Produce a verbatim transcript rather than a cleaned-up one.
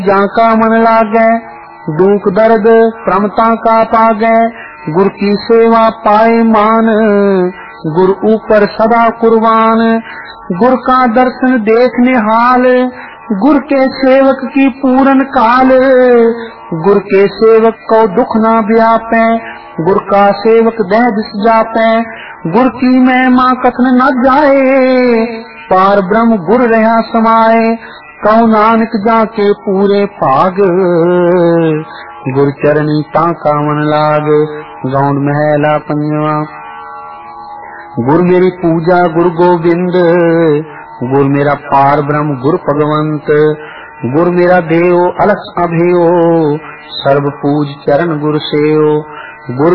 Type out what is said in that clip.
जाका मन लागे, दुख दर्द प्रमता का पागे। गुर की सेवा पाए मान, गुर ऊपर सदा कुर्बान। गुर का दर्शन देखने हाल, गुर के सेवक की पूरन काल। गुर के सेवक को दुख ना व्यापे, गुर का सेवक दह दिस जापे। गुर की महिमा कथन न जाए, पार ब्रह्म गुर रहा समाए। कहो नानक जाके पूरे भाग, गुर चरणी ताका मन लाग। गौंड महला पंजवा। गुर मेरी पूजा गुर गोबिंद, गुर मेरा पार ब्रह्म गुर भगवंत। गुर मेरा देव अलस अभेयो, सर्व पूज चरण गुर सेयो। गुर